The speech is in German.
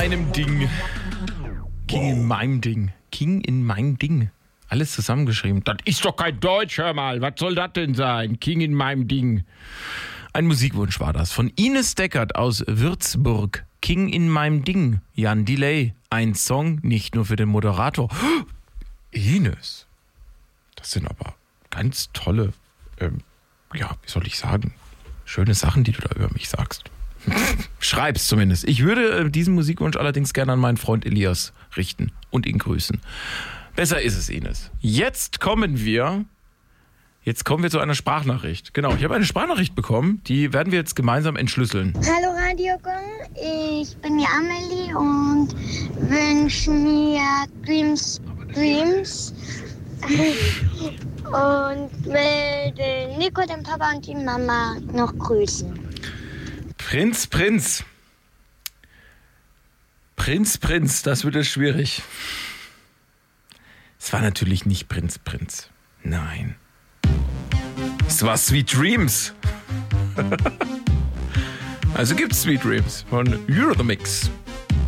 meinem Ding. King in meinem Ding. King in meinem Ding. Alles zusammengeschrieben. Das ist doch kein Deutsch, hör mal. Was soll das denn sein? King in meinem Ding. Ein Musikwunsch war das. Von Ines Deckert aus Würzburg. King in meinem Ding. Jan Delay. Ein Song nicht nur für den Moderator. Ines. Das sind aber ganz tolle, wie soll ich sagen, schöne Sachen, die du da über mich sagst. Schreib's zumindest. Ich würde diesen Musikwunsch allerdings gerne an meinen Freund Elias richten und ihn grüßen. Besser ist es, Ines. Jetzt kommen wir zu einer Sprachnachricht. Genau, ich habe eine Sprachnachricht bekommen, die werden wir jetzt gemeinsam entschlüsseln. Hallo Radio Gong, ich bin die Amelie und wünsche mir Dreams und will den Nico, den Papa und die Mama noch grüßen. Prinz, das wird jetzt schwierig. Es war natürlich nicht Prinz. Nein. Es war Sweet Dreams. Also gibt's Sweet Dreams von Eurodamix.